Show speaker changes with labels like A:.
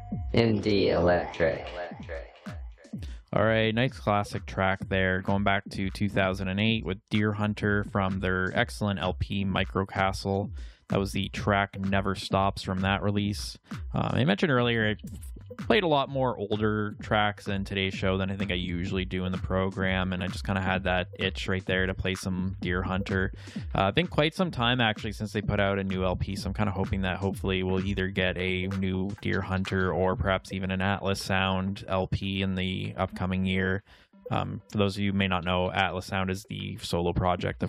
A: Indie Electric.
B: All right, nice classic track there, going back to 2008 with Deer Hunter from their excellent LP Microcastle. That was the track Never Stops from that release. I mentioned earlier I played a lot more older tracks in today's show than I think I usually do in the program, and I just kind of had that itch right there to play some Deer Hunter. Been quite some time actually since they put out a new LP, so I'm kind of hoping that hopefully we'll either get a new Deer Hunter or perhaps even an Atlas Sound LP in the upcoming year. For those of you who may not know, Atlas Sound is the solo project of